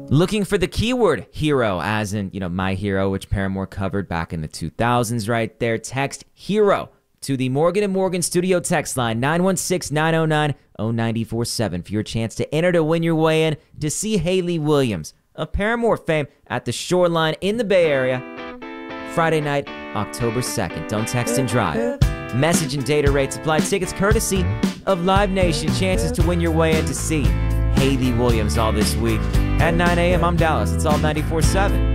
Looking for the keyword hero, as in, My Hero, which Paramore covered back in the 2000s right there. Text HERO to the Morgan & Morgan studio text line, 916-909-0947 for your chance to enter to win your way in to see Hayley Williams of Paramore fame at the Shoreline in the Bay Area, Friday night, October 2nd. Don't text and drive. Message and data rates apply. Tickets courtesy of Live Nation. Chances to win your way in to see Hayley Williams all this week. At 9 a.m., I'm Dallas. It's all 94.7.